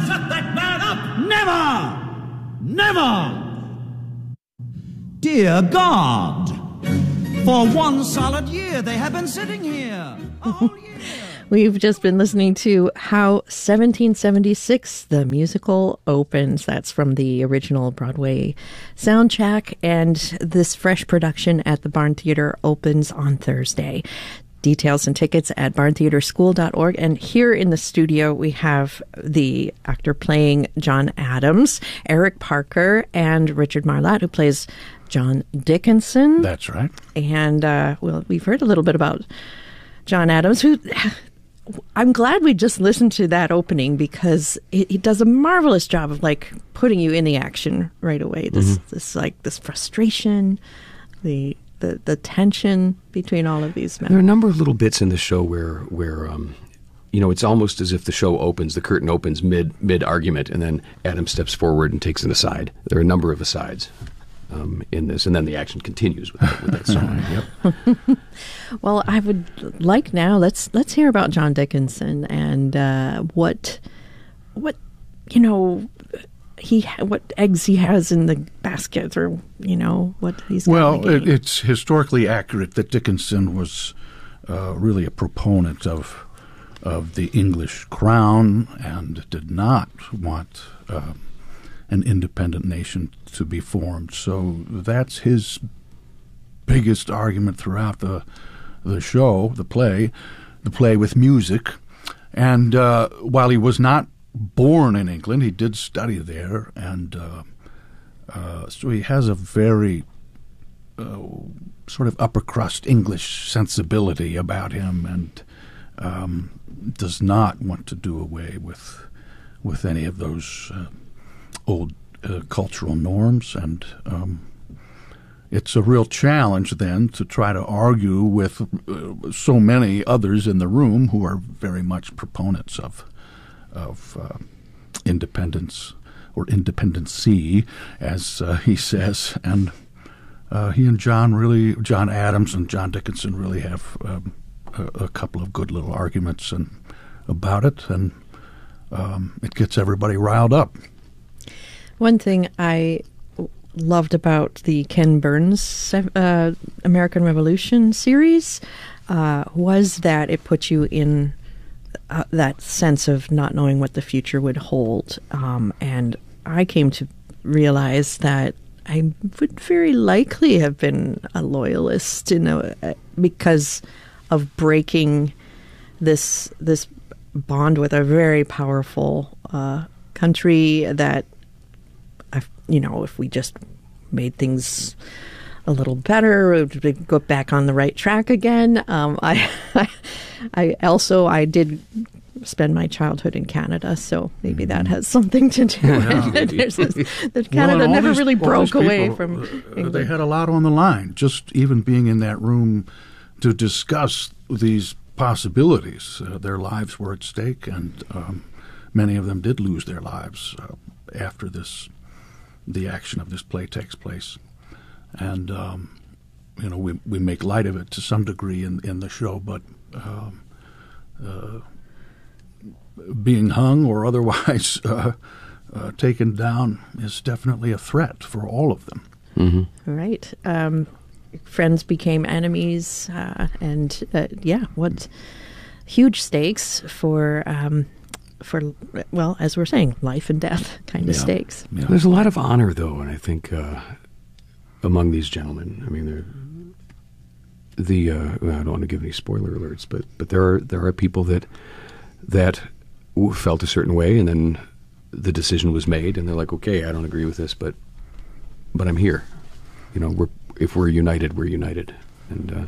shut that man up! Never! Never! Dear God, for 1 solid year they have been sitting here. A whole year. We've just been listening to How 1776, the musical, opens. That's from the original Broadway soundtrack, and this fresh production at the Barn Theater opens on Thursday. Details and tickets at barntheaterschool.org. And here in the studio, we have the actor playing John Adams, Eric Parker, and Richard Marlatt, who plays John Dickinson. That's right. And, well, we've heard a little bit about John Adams, who... I'm glad we just listened to that opening because it does a marvelous job of like putting you in the action right away. This frustration, the tension between all of these men. There are a number of little bits in the show where you know, it's almost as if the show opens, the curtain opens mid argument, and then Adam steps forward and takes an aside. There are a number of asides in this, and then the action continues with that song. Yep. Well, I would like now. Let's hear about John Dickinson and what you know what eggs he has in the basket, or you know what he's. Well, it's historically accurate that Dickinson was really a proponent of the English crown and did not want an independent nation to be formed. So that's his biggest argument throughout the show, the play with music. And while he was not born in England, he did study there, and so he has a very sort of upper crust English sensibility about him, and does not want to do away with any of those old cultural norms, and it's a real challenge then to try to argue with so many others in the room who are very much proponents of independence, or independency, as he says, and he and John Adams and John Dickinson really have a couple of good little arguments about it, and it gets everybody riled up. One thing I loved about the Ken Burns American Revolution series was that it put you in that sense of not knowing what the future would hold. And I came to realize that I would very likely have been a loyalist, because of breaking this bond with a very powerful country that, if we just made things a little better, we'd go back on the right track again. I did spend my childhood in Canada, so maybe that has something to do with it. Canada never really broke away from England. They had a lot on the line, just even being in that room to discuss these possibilities. Their lives were at stake, and many of them did lose their lives after the action of this play takes place. And we make light of it to some degree in the show, but being hung or otherwise taken down is definitely a threat for all of them. Mm-hmm. Right. Friends became enemies, what huge stakes for as we're saying, life and death kind of stakes. Yeah. There's a lot of honor, though, and I think among these gentlemen. I mean, I don't want to give any spoiler alerts, but there are people that felt a certain way, and then the decision was made, and they're like, okay, I don't agree with this, but I'm here. If we're united, we're united, and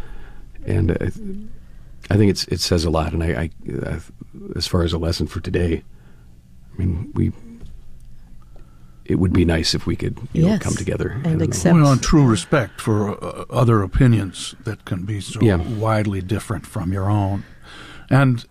I think it says a lot. And I as far as a lesson for today, I mean, it would be nice if we could come together and accept. And true respect for other opinions that can be so widely different from your own. And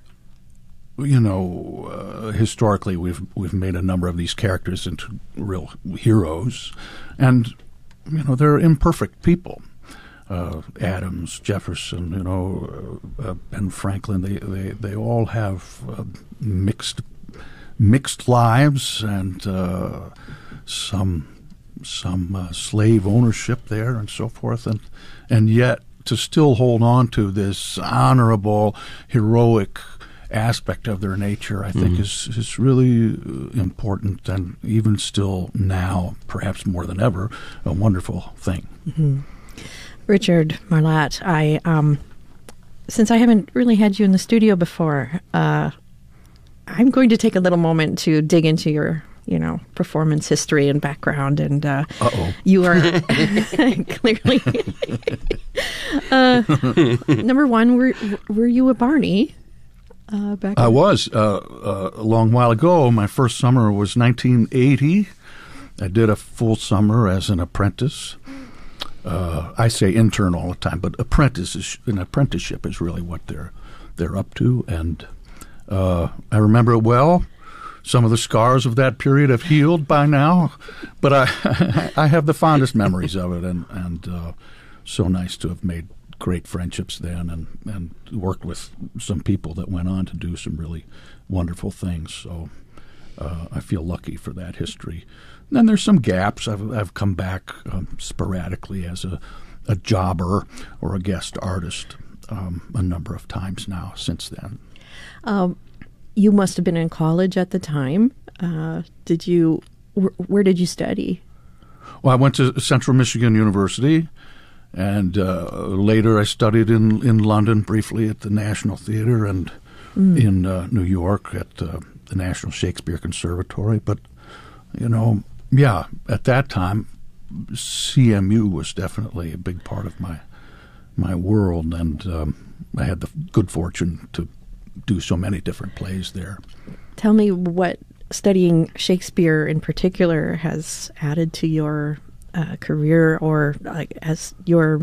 historically we've made a number of these characters into real heroes, and they're imperfect people. Adams, Jefferson, Ben Franklin, they all have mixed mixed lives and some slave ownership there and so forth, and yet to still hold on to this honorable, heroic aspect of their nature, I think is really important, and even still now, perhaps more than ever, a wonderful thing. Mm-hmm. Richard Marlatt, since I haven't really had you in the studio before, I'm going to take a little moment to dig into your, performance history and background. And you are clearly number one. Were you a Barney? Back I was a long while ago. My first summer was 1980. I did a full summer as an apprentice. I say intern all the time, but an apprenticeship is really what they're up to. And I remember it well. Some of the scars of that period have healed by now, but I have the fondest memories of it, and so nice to have made great friendships then, and worked with some people that went on to do some really wonderful things. So I feel lucky for that history. And then there's some gaps. I've come back sporadically as a jobber or a guest artist a number of times now since then. You must have been in college at the time. Where did you study? Well, I went to Central Michigan University, and later I studied in London briefly at the National Theatre, and in New York at the National Shakespeare Conservatory. But, at that time, CMU was definitely a big part of my world, and I had the good fortune to do so many different plays there. Tell me what studying Shakespeare in particular has added to your career, or as your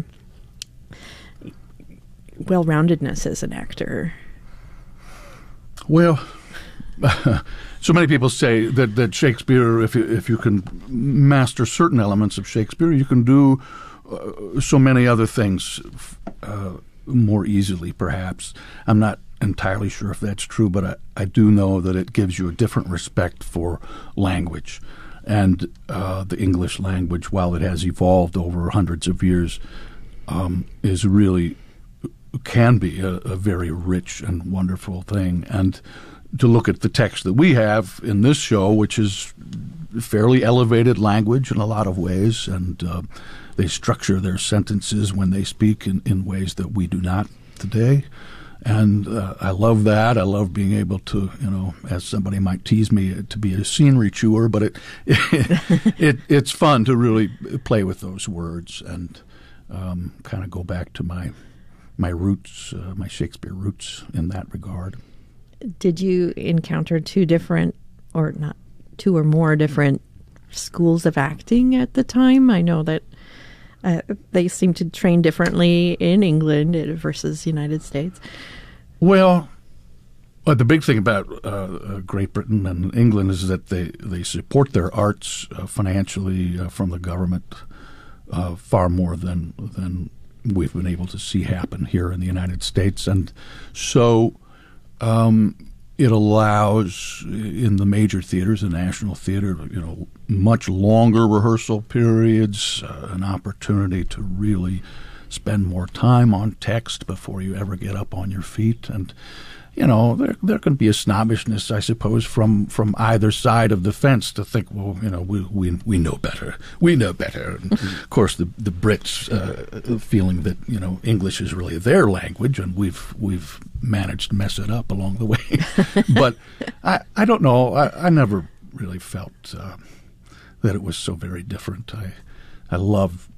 well-roundedness as an actor. Well, so many people say that Shakespeare, if you can master certain elements of Shakespeare, you can do so many other things more easily, perhaps. I'm not entirely sure if that's true, but I do know that it gives you a different respect for language. And the English language, while it has evolved over hundreds of years, can be a very rich and wonderful thing. And to look at the text that we have in this show, which is fairly elevated language in a lot of ways, and they structure their sentences when they speak in ways that we do not today. And I love that. I love being able to, as somebody might tease me, to be a scenery chewer. But it's fun to really play with those words and kind of go back to my roots, my Shakespeare roots in that regard. Did you encounter two or more different schools of acting at the time? I know that they seem to train differently in England versus the United States. Well, the big thing about Great Britain and England is that they support their arts financially from the government far more than we've been able to see happen here in the United States. And so it allows, in the major theaters, the National Theater, much longer rehearsal periods, an opportunity to really spend more time on text before you ever get up on your feet. And, there can be a snobbishness, I suppose, from either side of the fence to think, well, we know better. We know better. And of course, the Brits feeling that, English is really their language, and we've managed to mess it up along the way. But I don't know. I never really felt that it was so very different. I love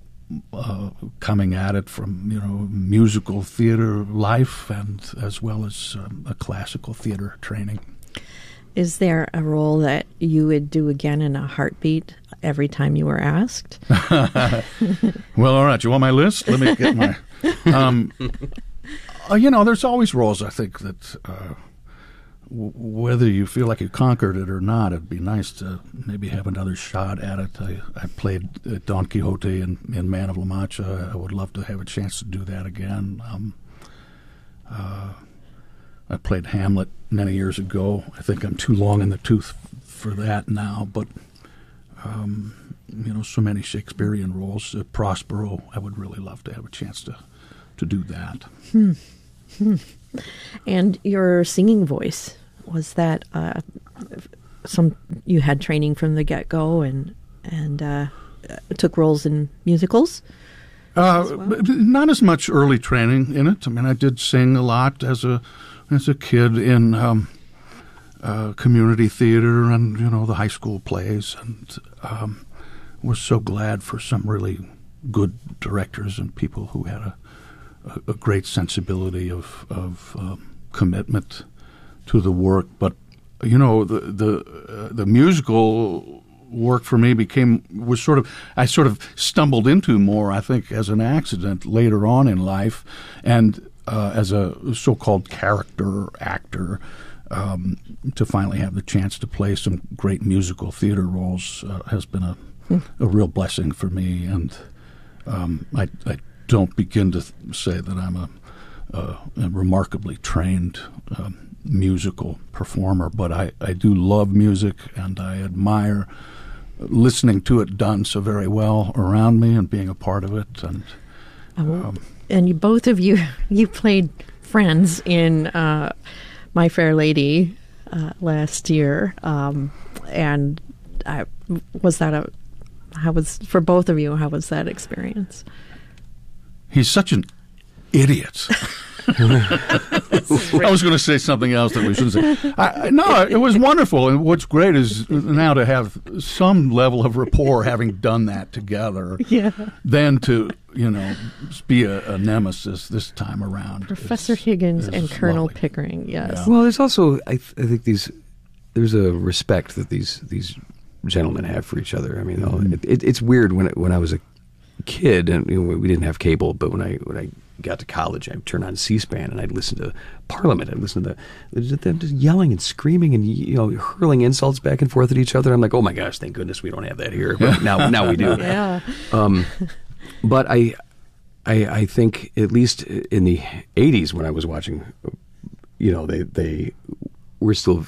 coming at it from musical theater life, and as well as a classical theater training. Is there a role that you would do again in a heartbeat every time you were asked? Well, all right. You want my list? Let me get my. There's always roles, I think, that whether you feel like you conquered it or not, it'd be nice to maybe have another shot at it. I played Don Quixote in Man of La Mancha. I would love to have a chance to do that again. I played Hamlet many years ago. I think I'm too long in the tooth for that now, but so many Shakespearean roles. Prospero, I would really love to have a chance to do that. And your singing voice, was that you had training from the get-go and took roles in musicals? Not as much early training in it. I mean, I did sing a lot as a kid in community theater and the high school plays, and was so glad for some really good directors and people who had a great sensibility of commitment to the work. But the musical work for me I sort of stumbled into more, I think, as an accident later on in life, and as a so-called character actor, to finally have the chance to play some great musical theater roles has been a real blessing for me. And I don't begin to say that I'm a remarkably trained musical performer, but I do love music, and I admire listening to it done so very well around me and being a part of it. And both of you played friends in My Fair Lady last year, and for both of you, how was that experience? He's such an idiot. I was going to say something else that we shouldn't say. No, it was wonderful. And what's great is now to have some level of rapport, having done that together, then to, be a nemesis this time around. Professor Higgins and Colonel Pickering, yes. Yeah. Well, there's also, I think there's a respect that these gentlemen have for each other. I mean, it's weird when I was a kid, and we didn't have cable, but when I got to college, I'd turn on C-SPAN and I'd listen to Parliament. I'd listen to them just yelling and screaming and hurling insults back and forth at each other. I'm like, oh my gosh, thank goodness we don't have that here. But now we do. Yeah. But I think at least in the 80s when I was watching, they were still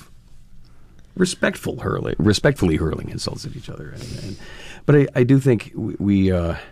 respectfully hurling insults at each other. But I do think we.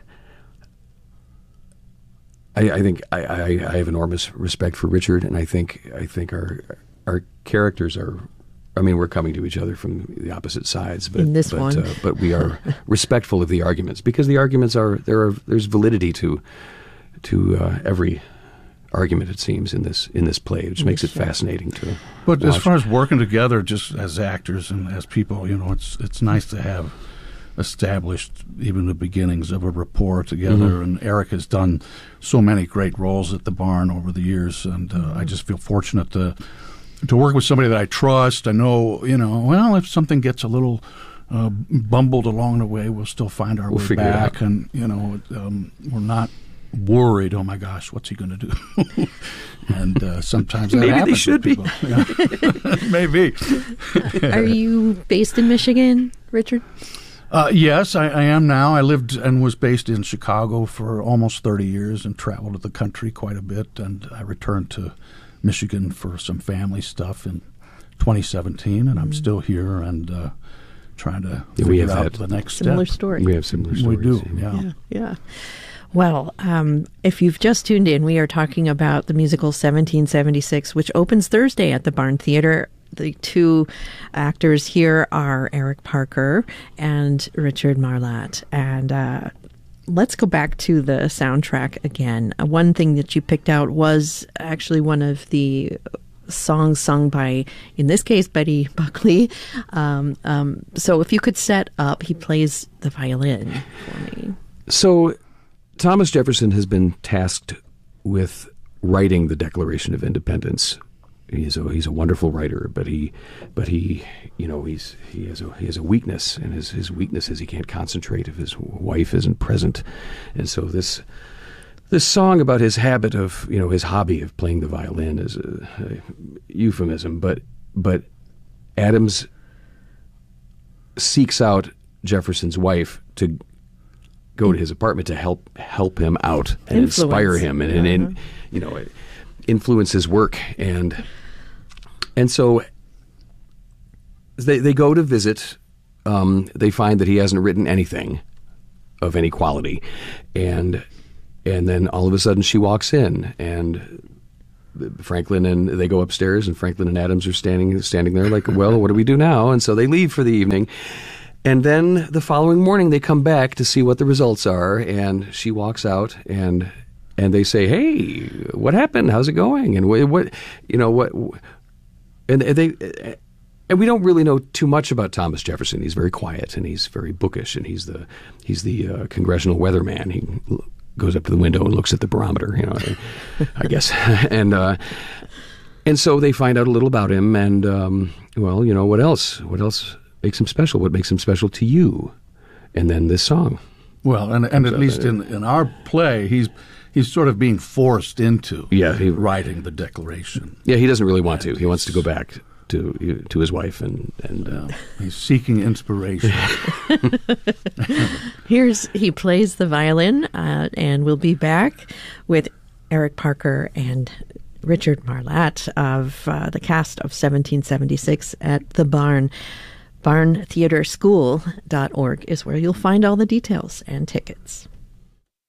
I think I have enormous respect for Richard, and I think our characters are. I mean, we're coming to each other from the opposite sides, but but we are respectful of the arguments, because the arguments there's validity to every argument, it seems, in this play, which makes it fascinating to. But watch. As far as working together, just as actors and as people, it's nice to have established even the beginnings of a rapport together. And Eric has done so many great roles at the Barn over the years, and I just feel fortunate to work with somebody that I trust. I know, well, if something gets a little bumbled along the way, we'll still find our way back, and we're not worried. Oh my gosh, what's he going to do? And sometimes that maybe happens. They should be. Yeah. Maybe. Are you based in Michigan, Richard? Yes, I am now. I lived and was based in Chicago for almost 30 years and traveled the country quite a bit, and I returned to Michigan for some family stuff in 2017, and I'm still here and trying to figure out the next similar step. story. We have similar stories. We do, yeah. Well, if you've just tuned in, we are talking about the musical 1776, which opens Thursday at the Barn Theater. The two actors here are Eric Parker and Richard Marlatt. And let's go back to the soundtrack again. One thing that you picked out was actually one of the songs sung by, in this case, Betty Buckley. So if you could set up, he plays the violin for me. So Thomas Jefferson has been tasked with writing the Declaration of Independence. He's a wonderful writer, but he has a weakness, and his weakness is he can't concentrate if his wife isn't present. And so this song about his habit of, his hobby of playing the violin is a euphemism, but Adams seeks out Jefferson's wife to go to his apartment to help him out and inspire him and influence his work. And And so they go to visit. They find that he hasn't written anything of any quality, and then all of a sudden she walks in, and Franklin and they go upstairs, and Franklin and Adams are standing there like, well, what do we do now? And so they leave for the evening, and then the following morning they come back to see what the results are, and she walks out, and they say, hey, what happened? How's it going? And what and they. And we don't really know too much about Thomas Jefferson. He's very quiet, and he's very bookish, and he's the congressional weatherman. He goes up to the window and looks at the barometer, I guess. And so they find out a little about him, and what else? What else makes him special? What makes him special to you? And then this song. Well, and at least in our play, he's sort of being forced into writing the Declaration. Yeah, he doesn't really want to. He wants to go back to his wife, and he's seeking inspiration. He plays the violin, and we'll be back with Eric Parker and Richard Marlatt of the cast of 1776 at the Barn. BarnTheaterSchool.org is where you'll find all the details and tickets.